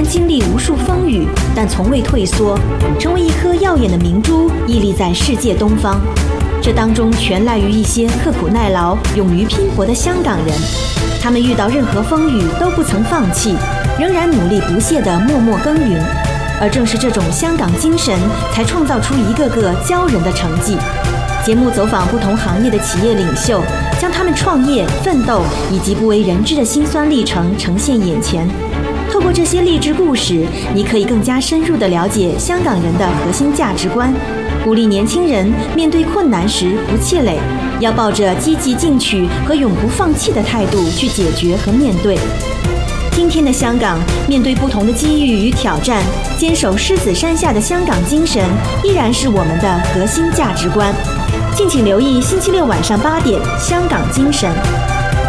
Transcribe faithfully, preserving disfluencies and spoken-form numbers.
经历无数风雨，但从未退缩，成为一颗耀眼的明珠，屹立在世界东方。这当中全赖于一些刻苦耐劳、勇于拼搏的香港人。他们遇到任何风雨都不曾放弃，仍然努力不懈地默默耕耘。而正是这种香港精神，才创造出一个个骄人的成绩。节目走访不同行业的企业领袖，将他们创业、奋斗以及不为人知的辛酸历程呈现眼前。透过这些励志故事，你可以更加深入地了解香港人的核心价值观，鼓励年轻人面对困难时不气馁，要抱着积极进取和永不放弃的态度去解决和面对。今天的香港，面对不同的机遇与挑战，坚守狮子山下的香港精神依然是我们的核心价值观。敬请留意星期六晚上八点《香港精神》。